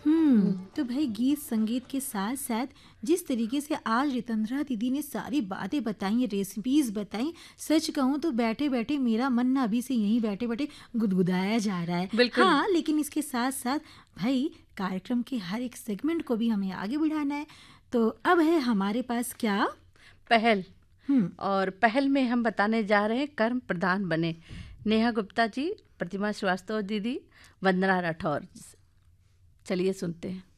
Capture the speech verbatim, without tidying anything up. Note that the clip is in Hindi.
हम्म तो भाई गीत संगीत के साथ साथ जिस तरीके से आज रितंद्रा दीदी ने सारी बातें बताई, रेसिपीज बताई, सच कहूँ तो बैठे बैठे मेरा मन ना अभी से यहीं बैठे बैठे गुदगुदाया जा रहा है। बिल्कुल। हाँ, लेकिन इसके साथ साथ भाई कार्यक्रम के हर एक सेगमेंट को भी हमें आगे बढ़ाना है। तो अब है हमारे पास क्या, पहल। हम्म और पहल में हम बताने जा रहे हैं कर्म प्रधान बने। नेहा गुप्ता जी, प्रतिमा श्रीवास्तव दीदी, वंदना राठौर। चलिए सुनते हैं।